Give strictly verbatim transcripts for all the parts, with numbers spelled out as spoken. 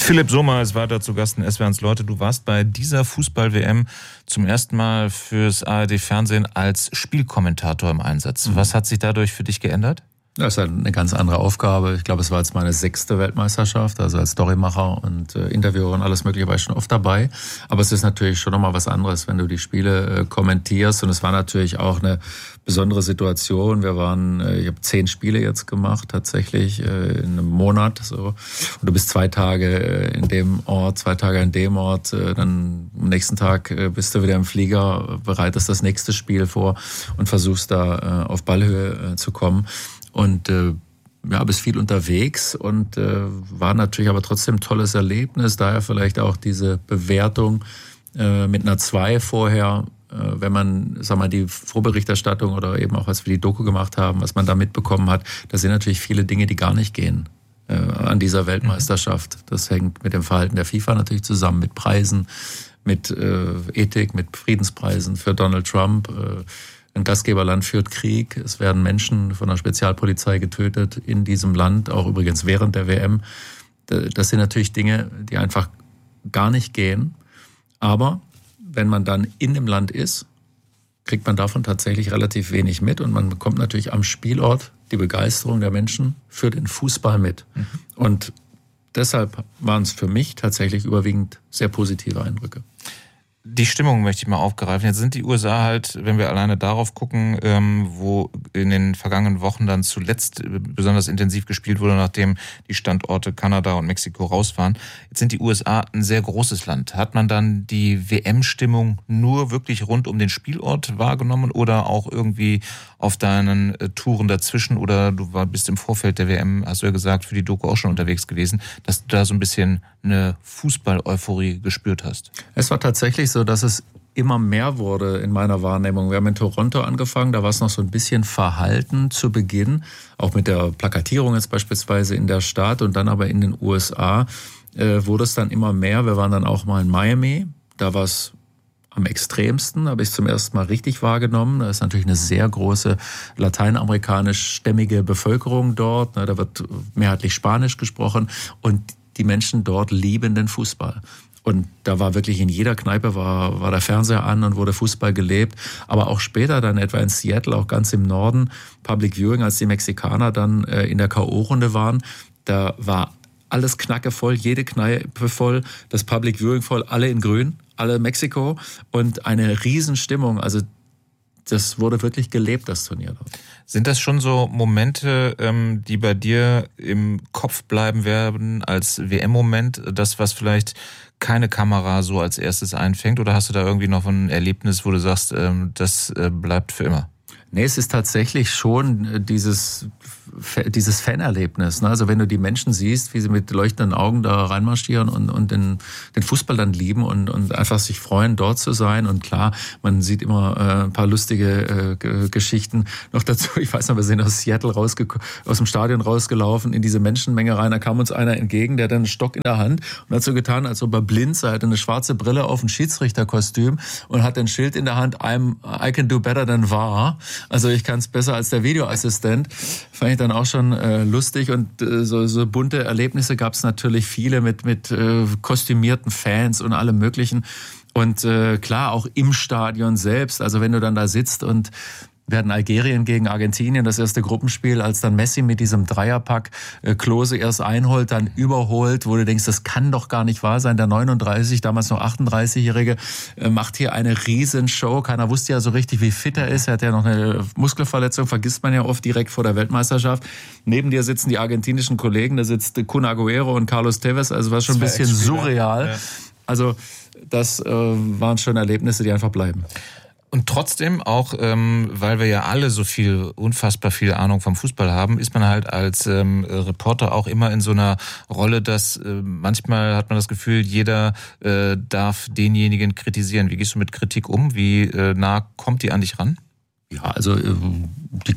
Philipp Sommer ist weiter zu Gast in S W R eins Leute. Du warst bei dieser Fußball-W M zum ersten Mal fürs A R D-Fernsehen als Spielkommentator im Einsatz. Mhm. Was hat sich dadurch für dich geändert? Das ist halt eine ganz andere Aufgabe. Ich glaube, es war jetzt meine sechste Weltmeisterschaft, also als Storymacher und äh, Interviewer und alles Mögliche war ich schon oft dabei. Aber es ist natürlich schon nochmal was anderes, wenn du die Spiele äh, kommentierst. Und es war natürlich auch eine besondere Situation. Wir waren, äh, ich habe zehn Spiele jetzt gemacht, tatsächlich äh, in einem Monat. So. Und du bist zwei Tage äh, in dem Ort, zwei Tage in dem Ort. Äh, dann am nächsten Tag äh, bist du wieder im Flieger, bereitest das nächste Spiel vor und versuchst da äh, auf Ballhöhe äh, zu kommen. Und äh, ja, bist viel unterwegs und äh, war natürlich aber trotzdem ein tolles Erlebnis. Daher vielleicht auch diese Bewertung äh, mit einer zwei vorher, äh, wenn man, sag mal, die Vorberichterstattung oder eben auch, als wir die Doku gemacht haben, was man da mitbekommen hat, da sind natürlich viele Dinge, die gar nicht gehen äh, an dieser Weltmeisterschaft. Das hängt mit dem Verhalten der FIFA natürlich zusammen, mit Preisen, mit äh, Ethik, mit Friedenspreisen für Donald Trump. Äh, Ein Gastgeberland führt Krieg. Es werden Menschen von der Spezialpolizei getötet in diesem Land, auch übrigens während der W M. Das sind natürlich Dinge, die einfach gar nicht gehen. Aber wenn man dann in dem Land ist, kriegt man davon tatsächlich relativ wenig mit. Und man bekommt natürlich am Spielort die Begeisterung der Menschen für den Fußball mit. Mhm. Und deshalb waren es für mich tatsächlich überwiegend sehr positive Eindrücke. Die Stimmung möchte ich mal aufgreifen. Jetzt sind die U S A halt, wenn wir alleine darauf gucken, ähm, wo in den vergangenen Wochen dann zuletzt besonders intensiv gespielt wurde, nachdem die Standorte Kanada und Mexiko raus waren. Jetzt sind die U S A ein sehr großes Land. Hat man dann die W M-Stimmung nur wirklich rund um den Spielort wahrgenommen oder auch irgendwie auf deinen äh, Touren dazwischen? Oder du war, bist im Vorfeld der W M, hast du ja gesagt, für die Doku auch schon unterwegs gewesen, dass du da so ein bisschen eine Fußball-Euphorie gespürt hast? Es war tatsächlich so, dass es immer mehr wurde in meiner Wahrnehmung. Wir haben in Toronto angefangen, da war es noch so ein bisschen verhalten zu Beginn, auch mit der Plakatierung jetzt beispielsweise in der Stadt und dann aber in den U S A äh, wurde es dann immer mehr. Wir waren dann auch mal in Miami, da war es am extremsten, habe ich zum ersten Mal richtig wahrgenommen. Da ist natürlich eine sehr große lateinamerikanisch-stämmige Bevölkerung dort, da wird mehrheitlich Spanisch gesprochen und die Menschen dort lieben den Fußball. Und da war wirklich in jeder Kneipe war, war der Fernseher an und wurde Fußball gelebt. Aber auch später dann etwa in Seattle, auch ganz im Norden, Public Viewing, als die Mexikaner dann äh, in der K O-Runde waren, da war alles knackevoll, jede Kneipe voll, das Public Viewing voll, alle in grün, alle Mexiko und eine Riesenstimmung. Also das wurde wirklich gelebt, das Turnier dort. Sind das schon so Momente, die bei dir im Kopf bleiben werden als W M-Moment, das, was vielleicht keine Kamera so als erstes einfängt? Oder hast du da irgendwie noch ein Erlebnis, wo du sagst, das bleibt für immer? Nee, es ist tatsächlich schon dieses, dieses Fanerlebnis. Also wenn du die Menschen siehst, wie sie mit leuchtenden Augen da reinmarschieren und, und den, den Fußball dann lieben und, und einfach sich freuen, dort zu sein. Und klar, man sieht immer äh, ein paar lustige äh, Geschichten noch dazu. Ich weiß noch, wir sind aus Seattle rausge- aus dem Stadion rausgelaufen, in diese Menschenmenge rein. Da kam uns einer entgegen, der hat einen Stock in der Hand und hat so getan, als ob er blind sei. Er hatte eine schwarze Brille auf, ein Schiedsrichterkostüm und hat ein Schild in der Hand, I'm, I can do better than V A R. Also ich kann es besser als der Videoassistent. Fand ich dann auch schon äh, lustig und äh, so, so bunte Erlebnisse gab es natürlich viele mit mit äh, kostümierten Fans und allem Möglichen. Und äh, klar, auch im Stadion selbst. Also wenn du dann da sitzt und wir hatten Algerien gegen Argentinien, das erste Gruppenspiel, als dann Messi mit diesem Dreierpack äh, Klose erst einholt, dann überholt, wo du denkst, das kann doch gar nicht wahr sein. Der neununddreißig, damals noch achtunddreißigjährige, äh, macht hier eine Riesenshow. Keiner wusste ja so richtig, wie fit er ist. Er hat ja noch eine Muskelverletzung, vergisst man ja oft direkt vor der Weltmeisterschaft. Neben dir sitzen die argentinischen Kollegen, da sitzt Kun Agüero und Carlos Tevez, also war schon ein bisschen surreal. Ja. Also das äh, waren schon Erlebnisse, die einfach bleiben. Und trotzdem auch, ähm, weil wir ja alle so viel, unfassbar viel Ahnung vom Fußball haben, ist man halt als ähm, Reporter auch immer in so einer Rolle, dass äh, manchmal hat man das Gefühl, jeder äh, darf denjenigen kritisieren. Wie gehst du mit Kritik um? Wie äh, nah kommt die an dich ran? Ja, also die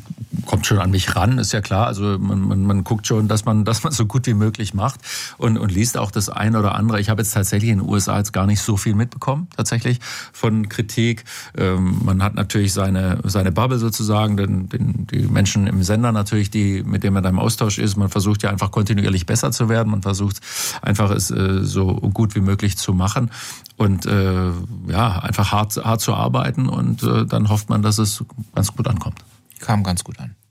kommt schon an mich ran, ist ja klar. Also man, man, man guckt schon, dass man, dass man so gut wie möglich macht und, und liest auch das eine oder andere. Ich habe jetzt tatsächlich in den U S A jetzt gar nicht so viel mitbekommen, tatsächlich, von Kritik. Ähm, man hat natürlich seine, seine Bubble sozusagen, den, den, die Menschen im Sender natürlich, die, mit denen man da im Austausch ist. Man versucht ja einfach kontinuierlich besser zu werden. Man versucht einfach es äh, so gut wie möglich zu machen und äh, ja, einfach hart, hart zu arbeiten und äh, dann hofft man, dass es ganz gut ankommt. Kam ganz gut an.